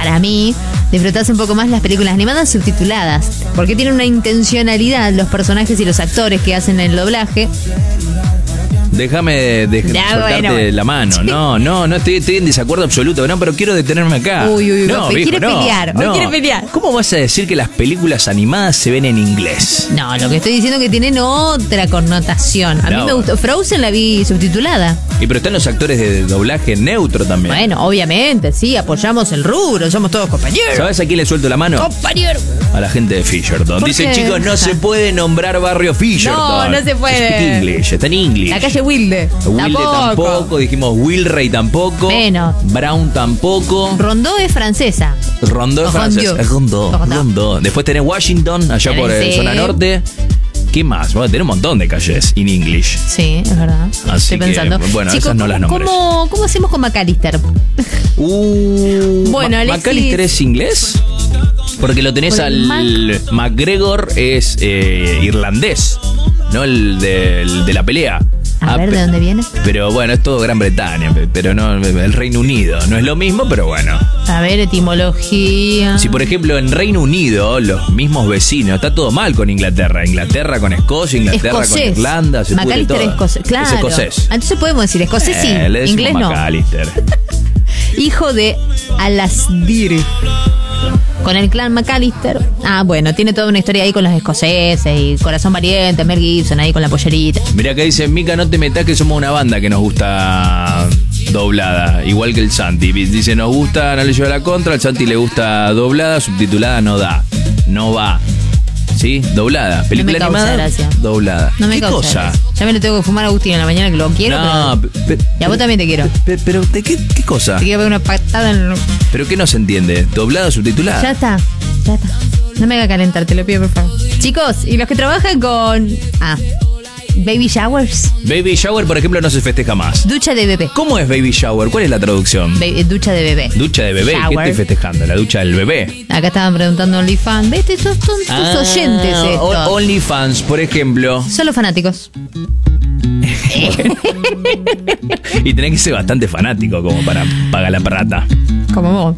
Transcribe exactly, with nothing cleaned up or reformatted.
para mí, disfrutás un poco más las películas animadas subtituladas, porque tienen una intencionalidad los personajes y los actores que hacen el doblaje. Déjame de, de Ya, soltarte bueno. la mano. No, no, no estoy, estoy en desacuerdo absoluto. No, pero quiero detenerme acá. Uy, uy, uy, no, hoy viejo, quiere no, pelear, hoy no. quiere pelear. ¿Cómo vas a decir que las películas animadas se ven en inglés? No, lo que estoy diciendo es que tienen otra connotación. A No. mí me gustó. Frozen la vi subtitulada. Y pero están los actores de doblaje neutro también. Bueno, obviamente, sí, apoyamos el rubro, somos todos compañeros. ¿Sabes a quién le suelto la mano? Compañero. A la gente de Fisherton. ¿Por Dice, qué? chicos, no se puede nombrar barrio Fisherton. No, no se puede. Speak English, está en English. La calle Wilde. Wilde tampoco. dijimos Wilray tampoco. Menos. Brown tampoco. Rondó es francesa. Rondó es francés. Rondó. Rondó, Rondó. Después tenés Washington, allá por eh, Sí. zona norte. ¿Qué más? Bueno, tenés un montón de calles in English. Sí, es verdad. Así Estoy que, pensando. bueno, Chicos, esas no las nombres. ¿cómo, ¿Cómo hacemos con McAllister? Uh, Bueno, Ma- Alexis- ¿McAllister es inglés? Porque lo tenés Por el al McGregor, es eh, irlandés, no el de, el de la pelea. A Ah, ver, pe- ¿de dónde viene? Pero bueno, es todo Gran Bretaña, pe- pero no el Reino Unido. No es lo mismo, pero bueno. A ver, etimología. Si por ejemplo en Reino Unido los mismos vecinos, está todo mal con Inglaterra. Inglaterra con Escocia, Inglaterra Escocés. con Irlanda, se pudre McAllister todo. es escocés. Claro. Es escocés. Entonces podemos decir escocés sí, Eh, le decimos inglés no. McAllister. Hijo de Alasdir. Con el clan McAllister. Ah, bueno, tiene toda una historia ahí con los escoceses y Corazón Valiente, Mel Gibson ahí con la pollerita. Mirá que dice, Mica, no te metas que somos una banda que nos gusta doblada, igual que el Santi. Dice, nos gusta, no le lleva la contra, al Santi le gusta doblada, subtitulada no da, no va. ¿Sí? Doblada. Película No me causa animada, gracia. doblada. No me ¿Qué causa cosa? gracia. Ya me lo tengo que fumar a Agustín en la mañana que lo quiero, No, pero... pe- pe- Y a vos también te quiero. pe- Pero, ¿de qué, qué cosa? Te quiero pegar una patada en el... ¿Pero qué no se entiende? ¿Doblada o subtitulada? Ya está, ya está. No me haga calentar, te lo pido por favor. Chicos, y los que trabajan con... Ah, baby showers. Baby shower, por ejemplo, no se festeja más. Ducha de bebé. ¿Cómo es baby shower? ¿Cuál es la traducción? Baby- ducha de bebé. Ducha de bebé. ¿Qué Shower. estoy festejando? La ducha del bebé. Acá estaban preguntando OnlyFans. ¿Ves? Estos son tus Ah, oyentes estos. o- OnlyFans, por ejemplo. Solo fanáticos. Y tenés que ser bastante fanático como para pagar la plata. Como vos.